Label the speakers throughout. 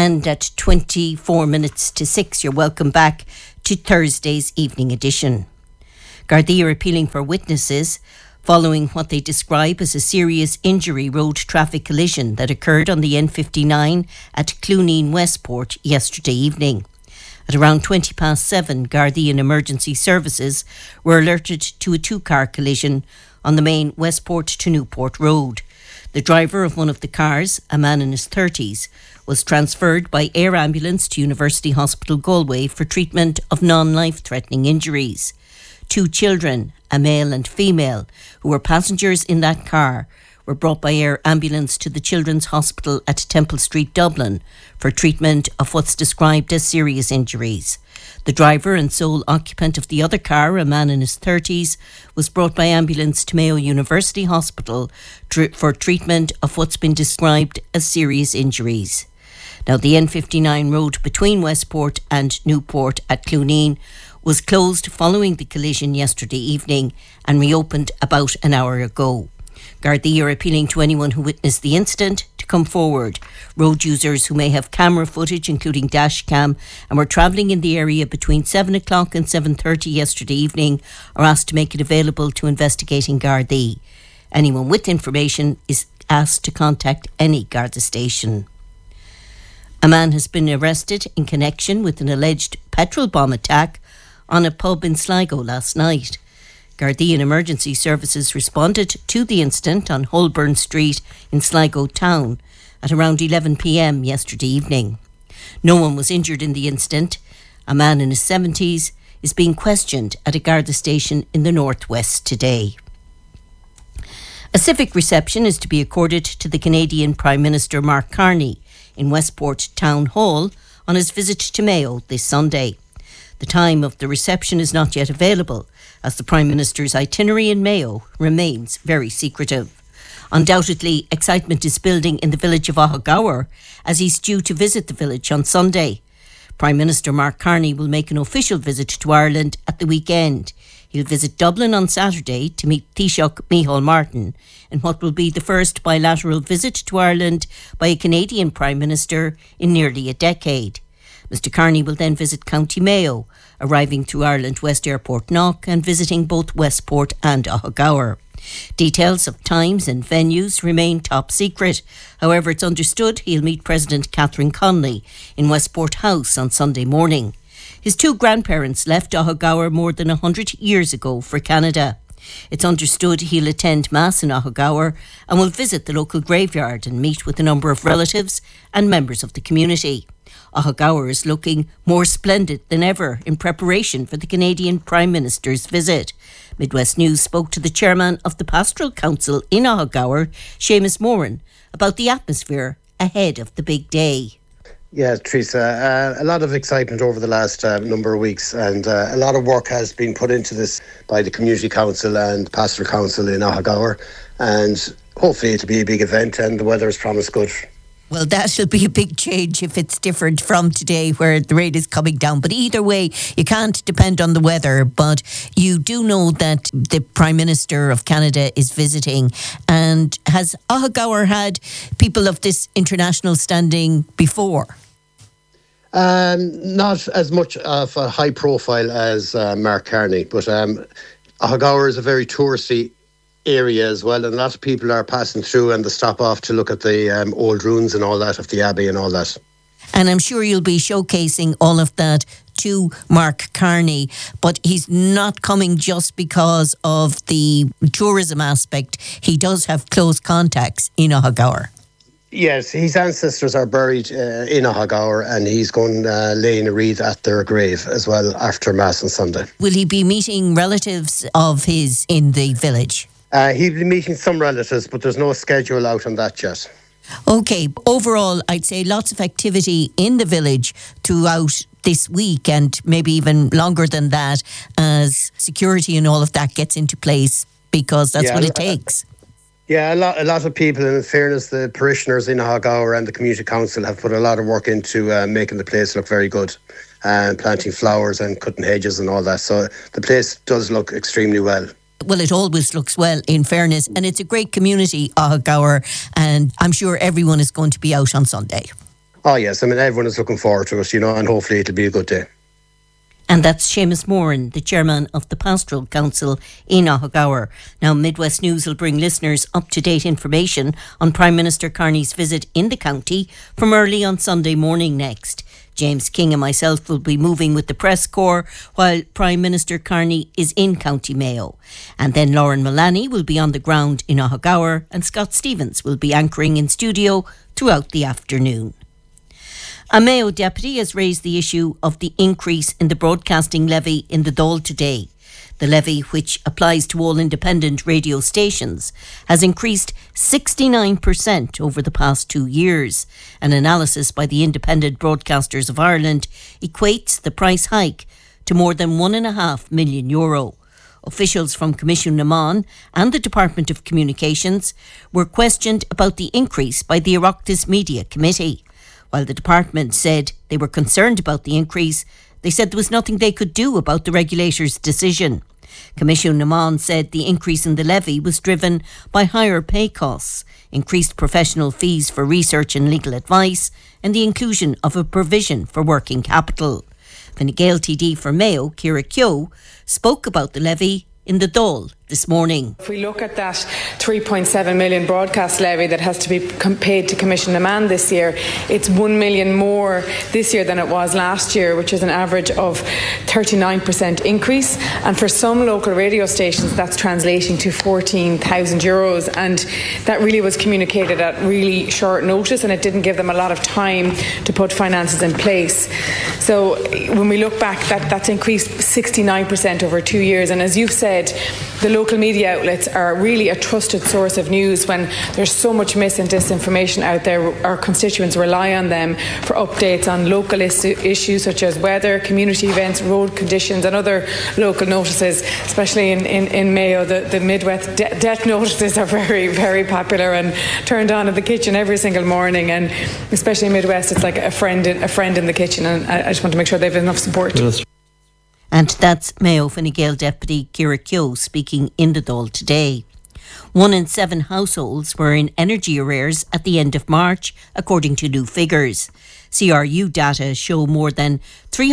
Speaker 1: And at 24 minutes to 6, you're welcome back to Thursday's evening edition. Gardaí are appealing for witnesses following what they describe as a serious injury road traffic collision that occurred on the N59 at Clooneen Westport yesterday evening. At around 7:20, Gardaí and emergency services were alerted to a two-car collision on the main Westport to Newport road. The driver of one of the cars, a man in his 30s, was transferred by air ambulance to University Hospital Galway for treatment of non-life-threatening injuries. Two children, a male and female, who were passengers in that car, were brought by air ambulance to the Children's Hospital at Temple Street, Dublin, for treatment of what's described as serious injuries. The driver and sole occupant of the other car, a man in his 30s, was brought by ambulance to Mayo University Hospital for treatment of what's been described as serious injuries. Now, the N59 road between Westport and Newport at Clooneen was closed following the collision yesterday evening and reopened about an hour ago. Gardaí are appealing to anyone who witnessed the incident to come forward. Road users who may have camera footage, including dash cam, and were travelling in the area between 7 o'clock and 7:30 yesterday evening are asked to make it available to investigating Gardaí. Anyone with information is asked to contact any Garda station. A man has been arrested in connection with an alleged petrol bomb attack on a pub in Sligo last night. Gardaí and emergency services responded to the incident on Holborn Street in Sligo town at around 11 p.m. yesterday evening. No one was injured in the incident. A man in his 70s is being questioned at a Garda station in the northwest today. A civic reception is to be accorded to the Canadian Prime Minister Mark Carney in Westport Town Hall on his visit to Mayo this Sunday. The time of the reception is not yet available, as the Prime Minister's itinerary in Mayo remains very secretive. Undoubtedly, excitement is building in the village of Ahagower as he's due to visit the village on Sunday. Prime Minister Mark Carney will make an official visit to Ireland at the weekend. He'll visit Dublin on Saturday to meet Taoiseach Micheál Martin in what will be the first bilateral visit to Ireland by a Canadian Prime Minister in nearly a decade. Mr Carney will then visit County Mayo, arriving through Ireland West Airport Knock and visiting both Westport and Ahagower. Details of times and venues remain top secret. However, it's understood he'll meet President Catherine Connolly in Westport House on Sunday morning. His two grandparents left Ahagower more than 100 years ago for Canada. It's understood he'll attend Mass in Ahagower and will visit the local graveyard and meet with a number of relatives and members of the community. Ahagower is looking more splendid than ever in preparation for the Canadian Prime Minister's visit. Midwest News spoke to the chairman of the Pastoral Council in Ahagower, Seamus Moran, about the atmosphere ahead of the big day.
Speaker 2: Yeah, Teresa, a lot of excitement over the last number of weeks, and a lot of work has been put into this by the Community Council and Pastoral Council in Ahagower, and hopefully it'll be a big event and the weather is promised good.
Speaker 1: Well, that will be a big change if it's different from today where the rain is coming down. But either way, you can't depend on the weather. But you do know that the Prime Minister of Canada is visiting. And has Ahagower had people of this international standing before?
Speaker 2: Not as much of a high profile as Mark Carney. But Ahagower is a very touristy area as well, and a lot of people are passing through and they stop off to look at the old ruins and all that of the Abbey and all that.
Speaker 1: And I'm sure you'll be showcasing all of that to Mark Carney, but he's not coming just because of the tourism aspect. He does have close contacts in Ahagower.
Speaker 2: Yes, his ancestors are buried in Ahagower, and he's going laying a wreath at their grave as well after Mass on Sunday.
Speaker 1: Will he be meeting relatives of his in the village?
Speaker 2: He'll be meeting some relatives, but there's no schedule out on that yet.
Speaker 1: OK, overall, I'd say lots of activity in the village throughout this week and maybe even longer than that as security and all of that gets into place because that's what it takes.
Speaker 2: Yeah, a lot of people, and in fairness, the parishioners in Ahagower and the Community Council have put a lot of work into making the place look very good and planting flowers and cutting hedges and all that. So the place does look extremely well.
Speaker 1: Well, it always looks well, in fairness, and it's a great community, Ahagower, and I'm sure everyone is going to be out on Sunday.
Speaker 2: Oh yes, I mean everyone is looking forward to it, and hopefully it'll be a good day.
Speaker 1: And that's Seamus Moran, the chairman of the Pastoral Council in Ahagower. Now, Midwest News will bring listeners up-to-date information on Prime Minister Carney's visit in the county from early on Sunday morning next. James King and myself will be moving with the press corps while Prime Minister Carney is in County Mayo. And then Lauren Mullaney will be on the ground in Ahagower and Scott Stevens will be anchoring in studio throughout the afternoon. A Mayo deputy has raised the issue of the increase in the broadcasting levy in the Dáil today. The levy, which applies to all independent radio stations, has increased 69% over the past 2 years. An analysis by the Independent Broadcasters of Ireland equates the price hike to more than €1.5 million. Officials from Commission Naman and the Department of Communications were questioned about the increase by the Oireachtas Media Committee. While the department said they were concerned about the increase, they said there was nothing they could do about the regulator's decision. Commission Naman said the increase in the levy was driven by higher pay costs, increased professional fees for research and legal advice, and the inclusion of a provision for working capital. Fine Gael TD for Mayo, Ciara Keogh, spoke about the levy in the Dáil this morning.
Speaker 3: If we look at that 3.7 million broadcast levy that has to be paid to Commission Naman this year, it's 1 million more this year than it was last year, which is an average of 39% increase. And for some local radio stations, that's translating to €14,000. And that really was communicated at really short notice, and it didn't give them a lot of time to put finances in place. So when we look back, that's increased 69% over 2 years. And as you've said, the local media outlets are really a trusted source of news. When there's so much mis and disinformation out there, our constituents rely on them for updates on local issues such as weather, community events, road conditions and other local notices. Especially in Mayo, the Midwest death notices are very, very popular and turned on in the kitchen every single morning, and especially in Midwest it's like a friend in the kitchen, and I just want to make sure they have enough support.
Speaker 1: And that's Mayo Fine Gael Deputy Ciara Keogh speaking in the Dáil today. 1 in 7 households were in energy arrears at the end of March, according to new figures. CRU data show more than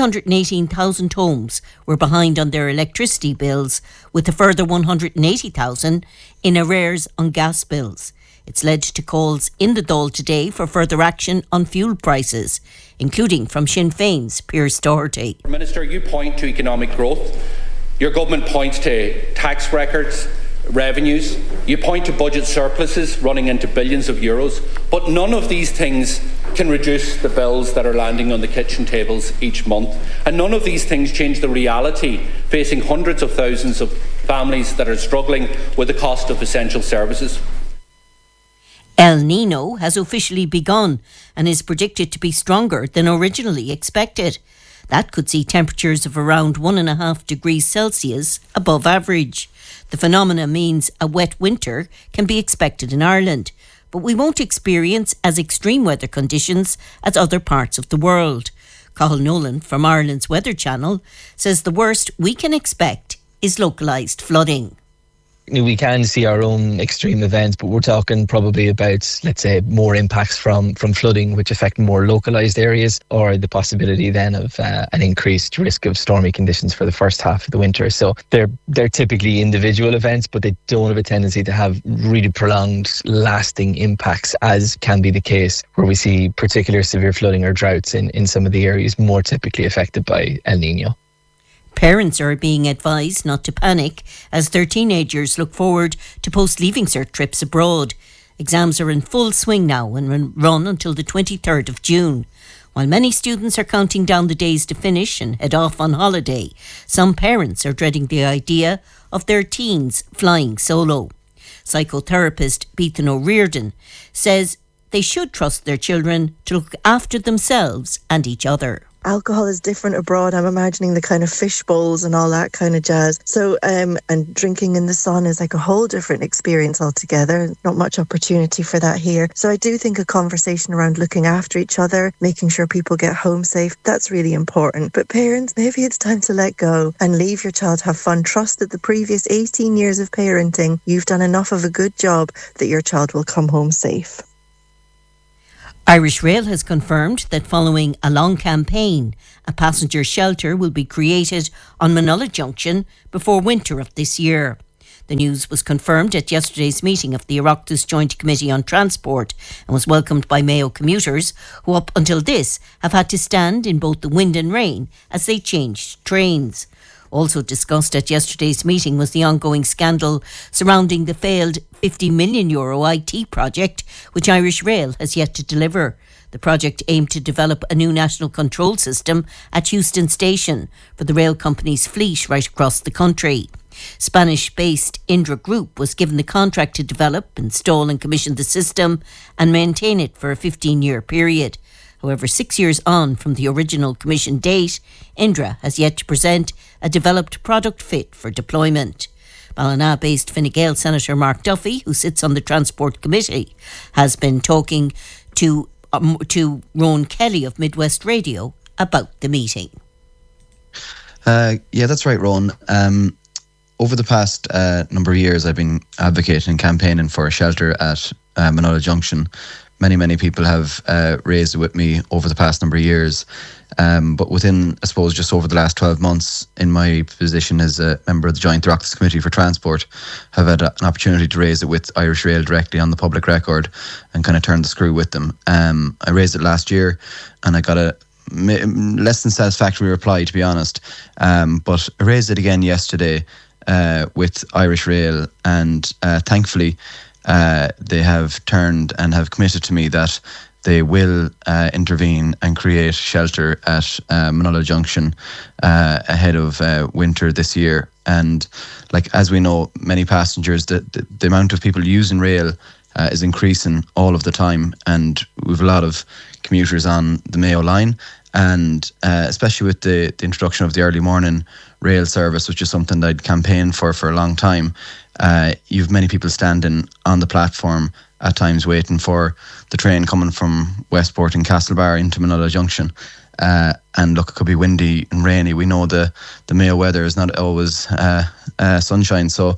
Speaker 1: 318,000 homes were behind on their electricity bills, with a further 180,000 in arrears on gas bills. It's led to calls in the Dáil today for further action on fuel prices, including from Sinn Féin's Pearse Doherty.
Speaker 4: Minister, you point to economic growth. Your government points to tax records, revenues. You point to budget surpluses running into billions of euros. But none of these things can reduce the bills that are landing on the kitchen tables each month. And none of these things change the reality facing hundreds of thousands of families that are struggling with the cost of essential services.
Speaker 1: El Nino has officially begun and is predicted to be stronger than originally expected. That could see temperatures of around 1.5 degrees Celsius above average. The phenomena means a wet winter can be expected in Ireland, but we won't experience as extreme weather conditions as other parts of the world. Cathal Nolan from Ireland's Weather Channel says the worst we can expect is localised flooding.
Speaker 5: We can see our own extreme events, but we're talking probably about, let's say, more impacts from flooding, which affect more localised areas, or the possibility then of an increased risk of stormy conditions for the first half of the winter. So they're typically individual events, but they don't have a tendency to have really prolonged, lasting impacts, as can be the case where we see particular severe flooding or droughts in some of the areas more typically affected by El Nino.
Speaker 1: Parents are being advised not to panic as their teenagers look forward to post-leaving cert trips abroad. Exams are in full swing now and run until the 23rd of June. While many students are counting down the days to finish and head off on holiday, some parents are dreading the idea of their teens flying solo. Psychotherapist Beathan O'Riordan says they should trust their children to look after themselves and each other.
Speaker 6: Alcohol is different abroad. I'm imagining the kind of fish bowls and all that kind of jazz. So, and drinking in the sun is like a whole different experience altogether. Not much opportunity for that here. So I do think a conversation around looking after each other, making sure people get home safe, that's really important. But parents, maybe it's time to let go and leave your child have fun. Trust that the previous 18 years of parenting, you've done enough of a good job that your child will come home safe.
Speaker 1: Irish Rail has confirmed that following a long campaign, a passenger shelter will be created on Manola Junction before winter of this year. The news was confirmed at yesterday's meeting of the Oireachtas Joint Committee on Transport and was welcomed by Mayo commuters who up until this have had to stand in both the wind and rain as they changed trains. Also discussed at yesterday's meeting was the ongoing scandal surrounding the failed €50 million IT project, which Irish Rail has yet to deliver. The project aimed to develop a new national control system at Euston Station for the rail company's fleet right across the country. Spanish-based Indra Group was given the contract to develop, install and commission the system and maintain it for a 15-year period. However, 6 years on from the original commission date, Indra has yet to present a developed product fit for deployment. Ballina-based Fine Gael Senator Mark Duffy, who sits on the Transport Committee, has been talking to Rowan Kelly of Midwest Radio about the meeting.
Speaker 7: Yeah, that's right, Rowan. Over the past number of years, I've been advocating and campaigning for a shelter at Manola Junction. Many people have raised it with me over the past number of years. But within, I suppose, just over the last 12 months, in my position as a member of the Joint Oireachtas Committee for Transport, have had an opportunity to raise it with Irish Rail directly on the public record and kind of turn the screw with them. I raised it last year and I got a less than satisfactory reply, to be honest. But I raised it again yesterday with Irish Rail, and thankfully they have turned and have committed to me that they will intervene and create shelter at Manola Junction ahead of winter this year. And like, as we know, many passengers, the amount of people using rail is increasing all of the time, and we've a lot of commuters on the Mayo line, and especially with the introduction of the early morning rail service, which is something that I'd campaigned for a long time. You've many people standing on the platform at times waiting for the train coming from Westport and Castlebar into Manola Junction. And look, it could be windy and rainy. We know the Mayo weather is not always sunshine. So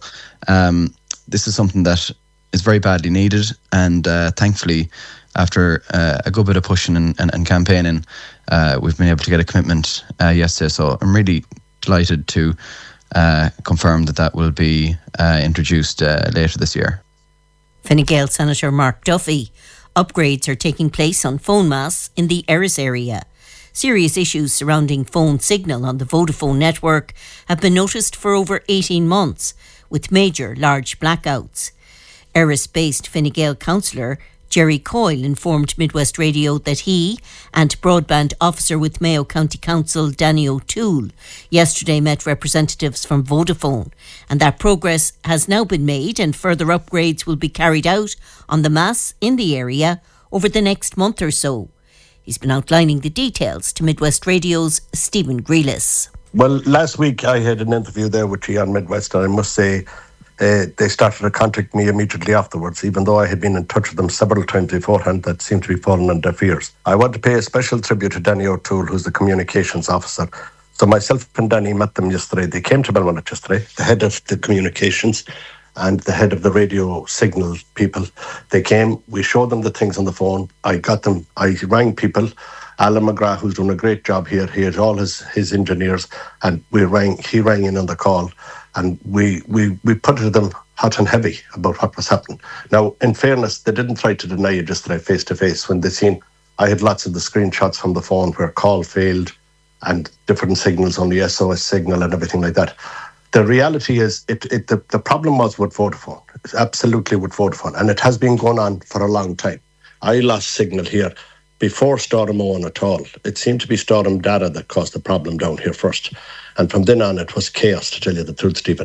Speaker 7: this is something that is very badly needed. And thankfully, after a good bit of pushing and campaigning, we've been able to get a commitment yesterday. So I'm really delighted to confirm that will be introduced later this year.
Speaker 1: Fine Gael Senator Mark Duffy. Upgrades are taking place on phone masts in the Erris area. Serious issues surrounding phone signal on the Vodafone network have been noticed for over 18 months, with major large blackouts. Erris-based Fine Gael councillor Jerry Coyle informed Midwest Radio that he and broadband officer with Mayo County Council Danny O'Toole yesterday met representatives from Vodafone, and that progress has now been made and further upgrades will be carried out on the masts in the area over the next month or so. He's been outlining the details to Midwest Radio's Stephen Grealis.
Speaker 8: Well, last week I had an interview there with you on Midwest, and I must say they started to contact me immediately afterwards, even though I had been in touch with them several times beforehand. That seemed to be falling on deaf ears. I want to pay a special tribute to Danny O'Toole, who's the communications officer. So myself and Danny met them yesterday. They came to Belmont yesterday, the head of the communications and the head of the radio signal people. They came, we showed them the things on the phone. I rang people. Alan McGrath, who's doing a great job here, he had all his engineers, and he rang in on the call, and we put it to them hot and heavy about what was happening. Now, in fairness, they didn't try to deny it yesterday face to face when they seen I had lots of the screenshots from the phone where call failed and different signals on the SOS signal and everything like that. The reality is the problem was with Vodafone. It's absolutely with Vodafone, and it has been going on for a long time. I lost signal here before Storm Owen at all. It seemed to be Storm Dara that caused the problem down here first. And from then on, it was chaos, to tell you the truth, Stephen.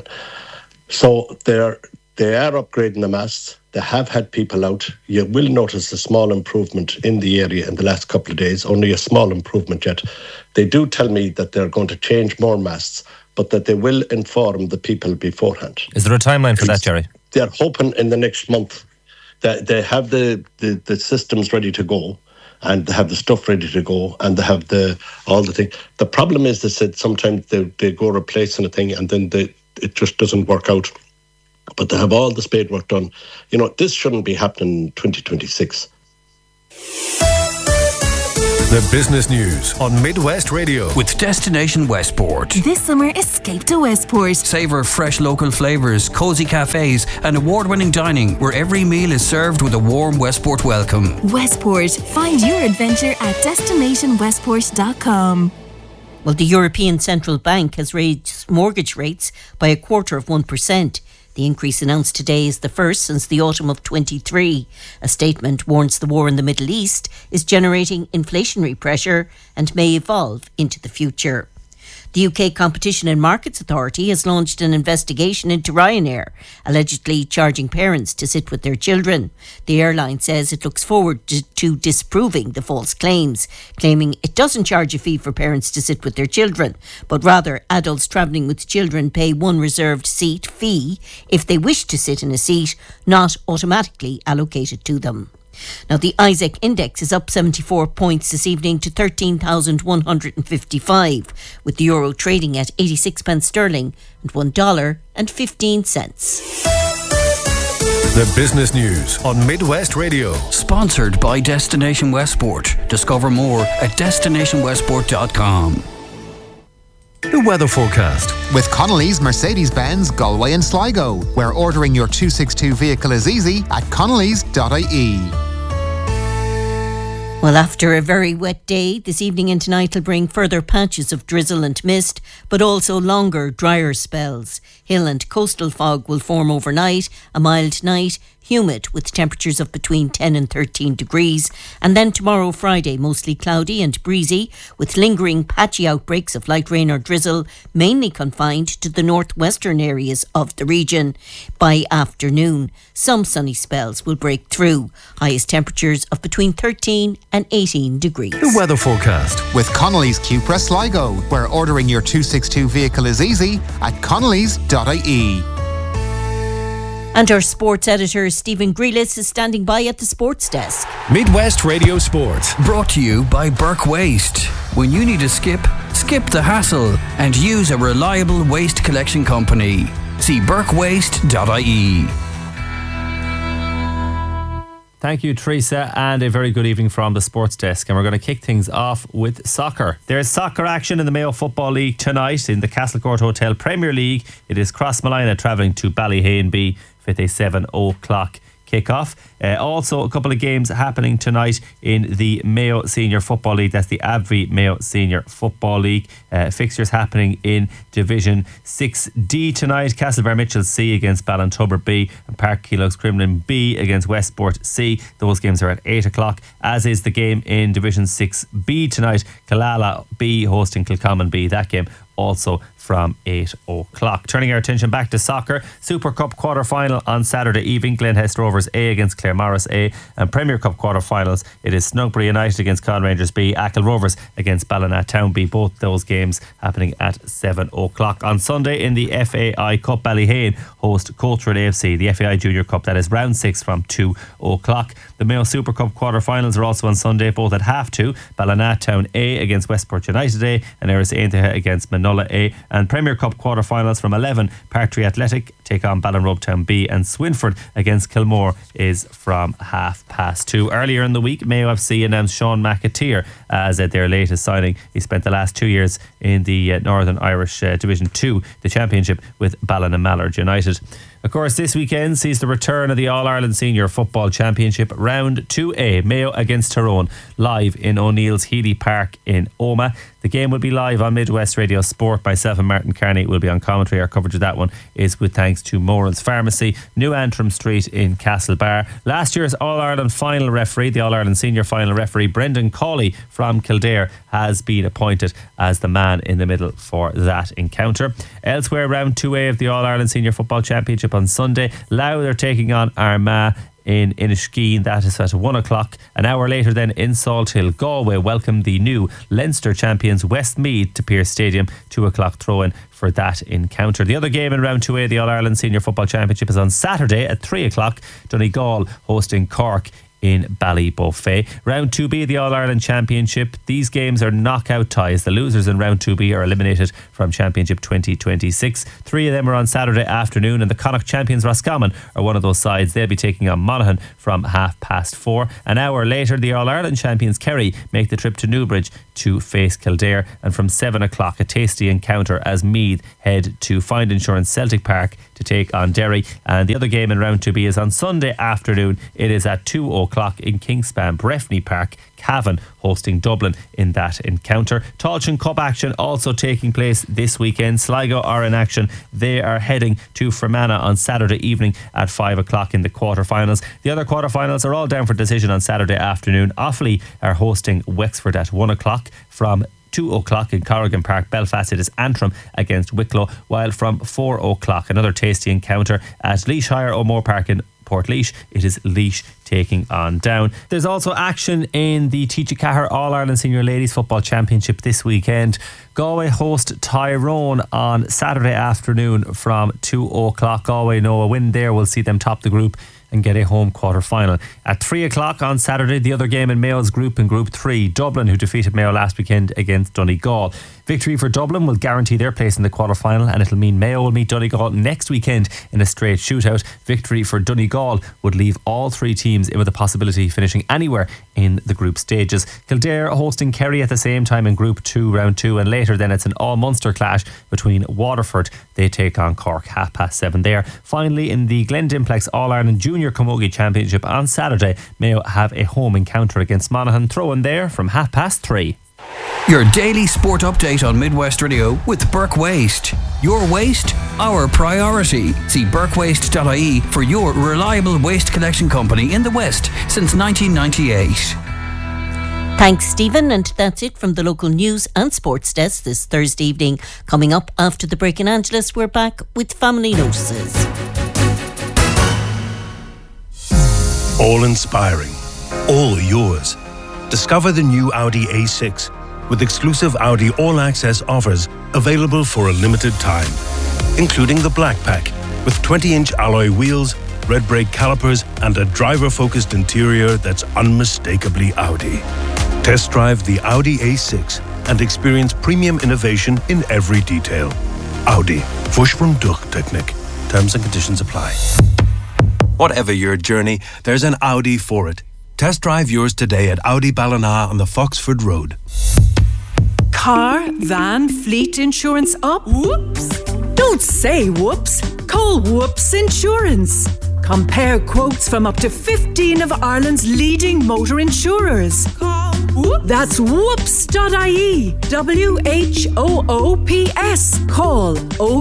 Speaker 8: So they are upgrading the masts. They have had people out. You will notice a small improvement in the area in the last couple of days, only a small improvement yet. They do tell me that they're going to change more masts, but that they will inform the people beforehand.
Speaker 9: Is there a timeline for that, Jerry?
Speaker 8: They're hoping in the next month that they have the systems ready to go, and they have the stuff ready to go, and they have all the things. The problem is, they said sometimes they go replacing a thing and then it just doesn't work out. But they have all the spade work done. You know, this shouldn't be happening in 2026.
Speaker 9: The business news on Midwest Radio.
Speaker 10: With Destination Westport.
Speaker 11: This summer, escape to Westport.
Speaker 10: Savour fresh local flavours, cosy cafes and award-winning dining where every meal is served with a warm Westport welcome.
Speaker 11: Westport. Find your adventure at destinationwestport.com.
Speaker 1: Well, the European Central Bank has raised mortgage rates by 0.25%. The increase announced today is the first since the autumn of 23. A statement warns the war in the Middle East is generating inflationary pressure and may evolve into the future. The UK Competition and Markets Authority has launched an investigation into Ryanair, allegedly charging parents to sit with their children. The airline says it looks forward to disproving the false claims, claiming it doesn't charge a fee for parents to sit with their children, but rather adults travelling with children pay one reserved seat fee if they wish to sit in a seat not automatically allocated to them. Now, the ISEC index is up 74 points this evening to 13,155, with the euro trading at 86 pence sterling and $1.15.
Speaker 9: The business news on Midwest Radio.
Speaker 10: Sponsored by Destination Westport. Discover more at destinationwestport.com.
Speaker 9: The weather forecast.
Speaker 12: With Connolly's Mercedes-Benz Galway and Sligo, where ordering your 262 vehicle is easy at connolly's.ie.
Speaker 1: Well, after a very wet day, this evening and tonight will bring further patches of drizzle and mist, but also longer, drier spells. Hill and coastal fog will form overnight, a mild night, humid with temperatures of between 10 and 13 degrees. And then tomorrow, Friday, mostly cloudy and breezy, with lingering patchy outbreaks of light rain or drizzle, mainly confined to the northwestern areas of the region. By afternoon, some sunny spells will break through. Highest temperatures of between 13 and 18 degrees.
Speaker 9: The weather forecast.
Speaker 12: With Connolly's Cupra Sligo, where ordering your 262 vehicle is easy at connolly's.ie.
Speaker 1: And our sports editor, Stephen Grealis, is standing by at the sports desk.
Speaker 9: Midwest Radio Sport.
Speaker 10: Brought to you by Burke Waste. When you need a skip the hassle and use a reliable waste collection company. See burkewaste.ie.
Speaker 13: Thank you, Teresa, and a very good evening from the sports desk. And we're going to kick things off with soccer. There's soccer action in the Mayo Football League tonight in the Castlecourt Hotel Premier League. It is Crossmolina travelling to Ballyhainby with a 7 o'clock kickoff. Also, a couple of games happening tonight in the Mayo Senior Football League. That's the AbbVie Mayo Senior Football League. Fixtures happening in Division 6D tonight. Castlebar Mitchell C against Ballintubber B and Park Keelox Cremlin B against Westport C. Those games are at 8 o'clock, as is the game in Division 6B tonight. Killala B hosting Kilcommon B. That game also from 8 o'clock. Turning our attention back to soccer, Super Cup quarter-final on Saturday evening. Glenhest Rovers A against Claremorris A, and Premier Cup quarter-finals, it is Snugbury United against Con Rangers B, Achill Rovers against Ballina Town B. Both those games happening at 7 o'clock. On Sunday in the FAI Cup, Ballyhane host Coaltrid AFC, the FAI Junior Cup. That is round 6 from 2 o'clock. The Mayo Super Cup quarter-finals are also on Sunday, both at half 2. Ballina Town A against Westport United A and Eris Aintaha against Manola A. And Premier Cup quarter-finals from 11, Partry Athletic take on Ballinrobe Town B, and Swinford against Kilmore is from 2:30. Earlier in the week, Mayo FC announced Sean McAteer as their latest signing. He spent the last 2 years in the Northern Irish Division 2, the Championship, with Ballina-Mallard United. Of course, this weekend sees the return of the All-Ireland Senior Football Championship Round 2A, Mayo against Tyrone, live in O'Neill's Healy Park in Omagh. The game will be live on Midwest Radio Sport. Myself and Martin Carney will be on commentary. Our coverage of that one is with thanks to Moran's Pharmacy, New Antrim Street in Castlebar. Last year's All-Ireland final referee, the All-Ireland Senior final referee, Brendan Cawley from Kildare, has been appointed as the man in the middle for that encounter. Elsewhere, Round 2A of the All-Ireland Senior Football Championship on Sunday. Louth are taking on Armagh in Inniskeen. That is at 1 o'clock. An hour later then in Salthill, Galway welcome the new Leinster champions Westmeath to Pearse Stadium. 2 o'clock throw-in for that encounter. The other game in Round 2A, the All-Ireland Senior Football Championship, is on Saturday at 3 o'clock. Donegal hosting Cork in Ballybofey. Round 2B of the All-Ireland Championship. These games are knockout ties. The losers in Round 2B are eliminated from Championship 2026. 3 of them are on Saturday afternoon, and the Connacht champions Roscommon are one of those sides. They'll be taking on Monaghan from 4:30. An hour later, the All-Ireland champions Kerry make the trip to Newbridge to face Kildare, and from 7 o'clock a tasty encounter as Meath head to Find Insurance Celtic Park to take on Derry. And the other game in Round 2B is on Sunday afternoon. It is at 2 o'clock in Kingspan Breffni Park. Cavan hosting Dublin in that encounter. Tailteann Cup action also taking place this weekend. Sligo are in action. They are heading to Fermanagh on Saturday evening at 5 o'clock in the quarterfinals. The other quarterfinals are all down for decision on Saturday afternoon. Offaly are hosting Wexford at 1 o'clock. From 2 o'clock in Corrigan Park, Belfast, it is Antrim against Wicklow, while from 4 o'clock another tasty encounter at Laois Hire O'Moore Park in Portlaoise. It is Laois taking on Down. There's also action in the T.G. Cahir All-Ireland Senior Ladies Football Championship this weekend. Galway host Tyrone on Saturday afternoon from 2 o'clock. Galway know a win there will see them top the group and get a home quarter final. At 3 o'clock on Saturday, the other game in Mayo's group in Group 3, Dublin, who defeated Mayo last weekend against Donegal. Victory for Dublin will guarantee their place in the quarter final, and it'll mean Mayo will meet Donegal next weekend in a straight shootout. Victory for Donegal would leave all 3 teams in with the possibility of finishing anywhere in the group stages. Kildare hosting Kerry at the same time in Group 2, Round 2, and later then it's an all-Munster clash between Waterford. They take on Cork 7:30 there. Finally, in the Glendimplex All-Ireland Junior Camogie Championship on Saturday, Mayo have a home encounter against Monaghan. Throw in there from 3:30.
Speaker 10: Your daily sport update on Midwest Radio with Burke Waste. Your waste, our priority. See burkewaste.ie for your reliable waste collection company in the West since 1998.
Speaker 1: Thanks, Stephen. And that's it from the local news and sports desk this Thursday evening. Coming up after the break in Angeles, we're back with family notices.
Speaker 14: All inspiring, all yours. Discover the new Audi A6 with exclusive Audi All Access offers available for a limited time, including the Black Pack with 20-inch alloy wheels, red brake calipers and a driver-focused interior that's unmistakably Audi. Test drive the Audi A6 and experience premium innovation in every detail. Audi. Fusch from Durchtechnik. Terms and conditions apply. Whatever your journey, there's an Audi for it. Test drive yours today at Audi Ballina on the Foxford Road.
Speaker 15: Car, van, fleet insurance up? Whoops! Don't say whoops. Call Whoops Insurance. Compare quotes from up to 15 of Ireland's leading motor insurers. Call Whoops. That's whoops.ie. WHOOPS. Call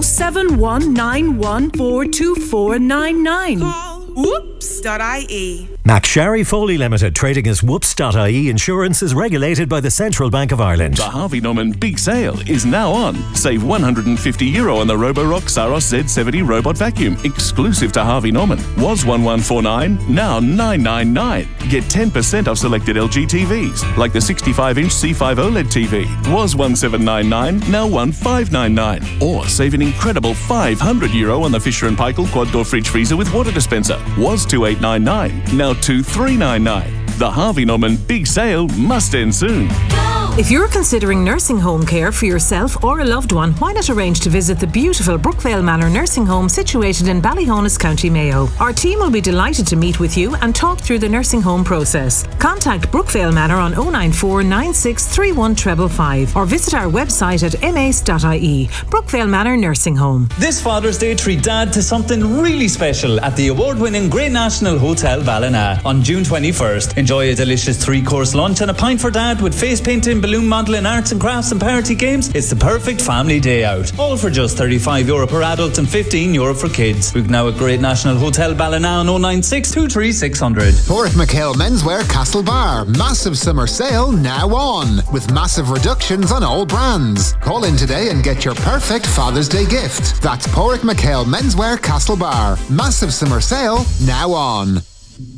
Speaker 15: 07191424999. Call whoops.ie.
Speaker 16: McSharry Foley Limited, trading as Whoops.ie Insurance, is regulated by the Central Bank of Ireland.
Speaker 17: The Harvey Norman Big Sale is now on. Save €150 on the Roborock Saros Z70 robot vacuum, exclusive to Harvey Norman. Was $1149, now $999. Get 10% off selected LG TVs, like the 65-inch C5 OLED TV. Was $1799, now $1599. Or save an incredible €500 on the Fisher & Paykel quad door fridge freezer with water dispenser. Was $2899, now $2399. The Harvey Norman Big Sale must end soon.
Speaker 15: If you're considering nursing home care for yourself or a loved one, why not arrange to visit the beautiful Brookvale Manor Nursing Home situated in Ballyhonus, County Mayo. Our team will be delighted to meet with you and talk through the nursing home process. Contact Brookvale Manor on 094 9631 555 or visit our website at mace.ie. Brookvale Manor Nursing Home.
Speaker 18: This Father's Day, treat Dad to something really special at the award-winning Great National Hotel Ballina on June 21st. Enjoy a delicious 3-course lunch and a pint for Dad with face painting, balloon modelling, arts and crafts and party games. It's the perfect family day out. All for just €35 per adult and €15 for kids. Book now at Great National Hotel Ballina on 096 23 600.
Speaker 12: Porrick McHale Menswear Castlebar. Massive summer sale now on. With massive reductions on all brands. Call in today and get your perfect Father's Day gift. That's Porrick McHale Menswear Castlebar. Massive summer sale now on.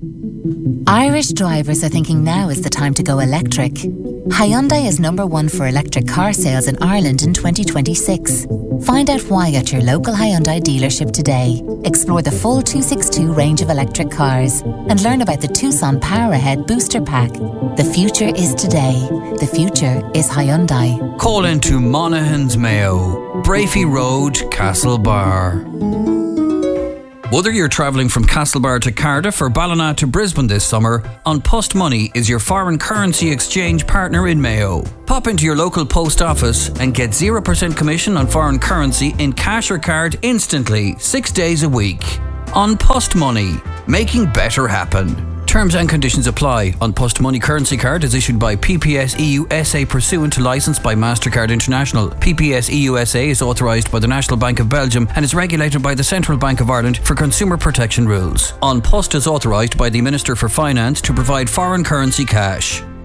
Speaker 19: Irish drivers are thinking now is the time to go electric. Hyundai is #1 for electric car sales in Ireland in 2026. Find out why at your local Hyundai dealership today. Explore the full 262 range of electric cars and learn about the Tucson Power Ahead Booster Pack. The future is today. The future is Hyundai.
Speaker 10: Call into Monaghan's Mayo, Brafey Road, Castlebar. Whether you're travelling from Castlebar to Cardiff or Ballina to Brisbane this summer, An Post Money is your foreign currency exchange partner in Mayo. Pop into your local post office and get 0% commission on foreign currency in cash or card instantly, 6 days a week. An Post Money, making better happen. Terms and conditions apply. An Post Money currency card is issued by PPS EU SA pursuant to licence by MasterCard International. PPS EU SA is authorised by the National Bank of Belgium and is regulated by the Central Bank of Ireland for consumer protection rules. An Post is authorised by the Minister for Finance to provide foreign currency cash.